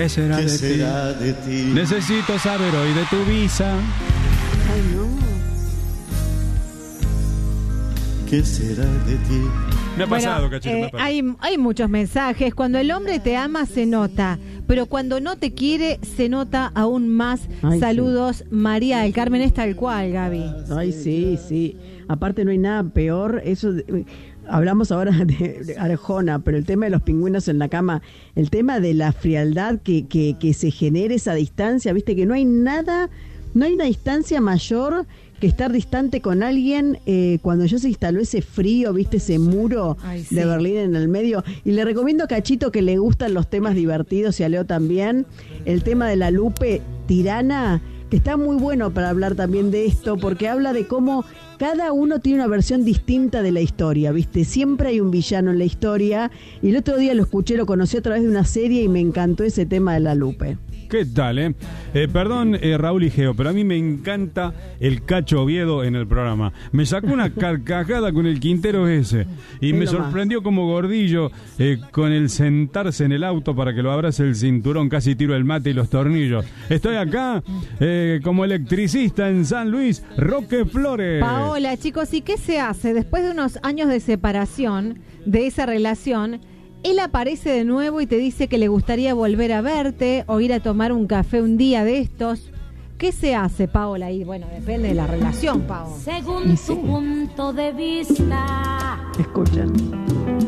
¿Qué será, ¿Qué de, será ti? de ti? Necesito saber hoy de tu visa. Ay, no. ¿Qué será de ti? Me ha pasado, Cachito, me ha pasado. Hay muchos mensajes. Cuando el hombre te ama se nota, pero cuando no te quiere se nota aún más. Ay, Saludos, sí. María del Carmen, es tal cual, Gaby. Ay, sí, sí. Aparte no hay nada peor. Hablamos ahora de Arjona, pero el tema de los pingüinos en la cama, el tema de la frialdad que se genere esa distancia, viste que no hay nada, no hay una distancia mayor que estar distante con alguien cuando ya se instaló ese frío, viste, ese muro de Berlín en el medio. Y le recomiendo a Cachito, que le gustan los temas divertidos, y a Leo también, el tema de la Lupe Tirana, que está muy bueno para hablar también de esto, porque habla de cómo cada uno tiene una versión distinta de la historia, ¿viste? Siempre hay un villano en la historia, y el otro día lo escuché, lo conocí a través de una serie y me encantó ese tema de la Lupe. ¿Qué tal, Perdón, Raúl y Geo, pero a mí me encanta el Cacho Oviedo en el programa. Me sacó una carcajada con el Quintero ese. Y me sorprendió como Gordillo con el sentarse en el auto para que lo abrace el cinturón. Casi tiro el mate y los tornillos. Estoy acá como electricista en San Luis, Roque Flores. Paola, chicos, ¿y qué se hace? Después de unos años de separación de esa relación, él aparece de nuevo y te dice que le gustaría volver a verte o ir a tomar un café un día de estos. ¿Qué se hace, Paola? Y bueno, depende de la relación, Paola. Según tu punto de vista, Escuchan.